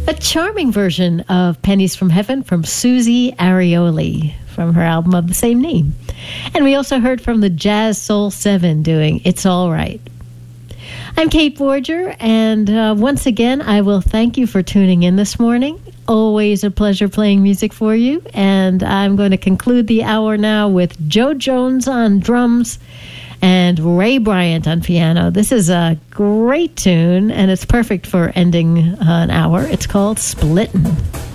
A charming version of Pennies from Heaven from Susie Arioli from her album of the same name. And we also heard from the Jazz Soul 7 doing It's All Right. I'm Kate Borger, and once again, I will thank you for tuning in this morning. Always a pleasure playing music for you, and I'm going to conclude the hour now with Joe Jones on drums and Ray Bryant on piano. This is a great tune, and it's perfect for ending an hour. It's called Splittin'.